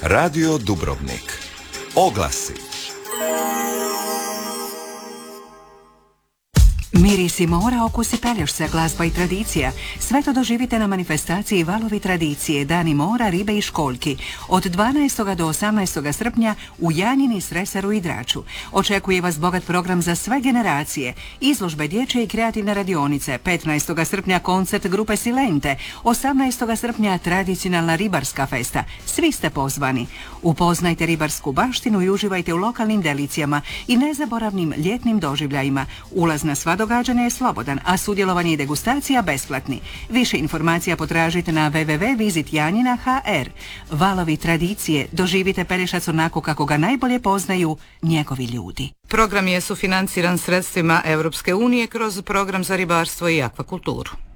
Radio Dubrovnik. Oglasi. Mirisi mora, okusi Pelješca, glazba i tradicija. Sve to doživite na manifestaciji Valovi tradicije, Dani mora, ribe i školjki. Od 12. do 18. srpnja u Janjini, Sresaru i Draču. Očekuje vas bogat program za sve generacije. Izložbe dječje i kreativne radionice. 15. srpnja koncert grupe Silente. 18. srpnja tradicionalna ribarska festa. Svi ste pozvani. Upoznajte ribarsku baštinu i uživajte u lokalnim delicijama i nezaboravnim ljetnim doživljajima. Ulaz na sva događanja je slobodan, a sudjelovanje i degustacija besplatni. Više informacija potražite na www.vizitjanjina.hr. Valovi tradicije, doživite Pelješac onako kako ga najbolje poznaju njegovi ljudi. Program je sufinanciran sredstvima Europske unije kroz program za ribarstvo i akvakulturu.